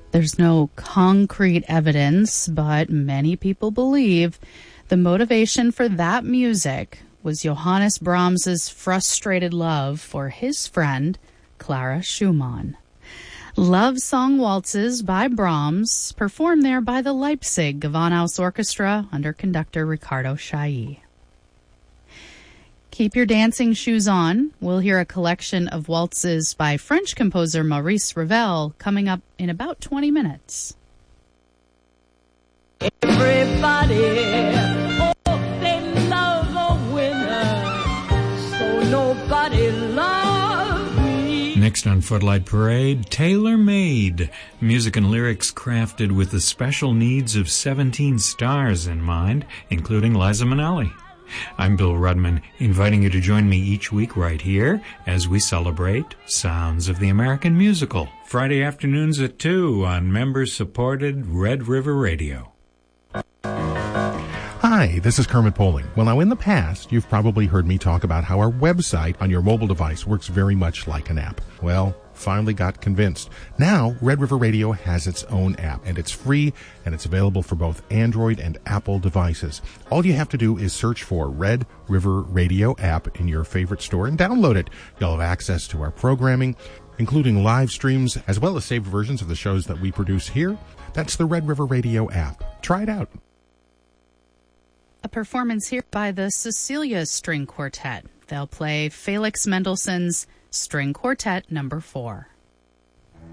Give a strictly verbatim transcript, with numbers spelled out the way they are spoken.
There's no concrete evidence, but many people believe the motivation for that music was Johannes Brahms's frustrated love for his friend, Clara Schumann. Love Song Waltzes by Brahms, performed there by the Leipzig Gewandhaus Orchestra under conductor Ricardo Chailly. Keep your dancing shoes on. We'll hear a collection of waltzes by French composer Maurice Ravel coming up in about twenty minutes. Everybody, oh, they love a winner, so nobody loves me. Next on Footlight Parade, Tailor Made, music and lyrics crafted with the special needs of seventeen stars in mind, including Liza Minnelli. I'm Bill Rudman, inviting you to join me each week right here as we celebrate Sounds of the American Musical. Friday afternoons at two on member-supported Red River Radio. Hi, this is Kermit Poling. Well, now in the past, you've probably heard me talk about how our website on your mobile device works very much like an app. Well, finally got convinced. Now, Red River Radio has its own app, and it's free, and it's available for both Android and Apple devices. All you have to do is search for Red River Radio app in your favorite store and download it. You'll have access to our programming, including live streams, as well as saved versions of the shows that we produce here. That's the Red River Radio app. Try it out. A performance here by the Cecilia String Quartet. They'll play Felix Mendelssohn's String Quartet Number Four.